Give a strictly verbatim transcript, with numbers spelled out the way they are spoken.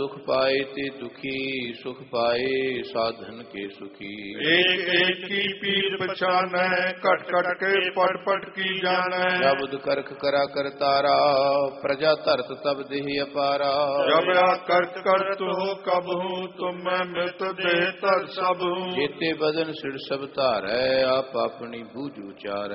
दुख पाए ते दुखी सुख पाए साधन के सुखी। एक एक की पीर पछानै कट कट के पट पट की जानै। जबुद करख करा करतारा प्रजा धरत तब देह अपारा। जब करत करत हो कब हूँ तुम मैं मृत देह तर सब हूँ। जेते बदन सिर सब धारै आप अपनी बूझ उचारै।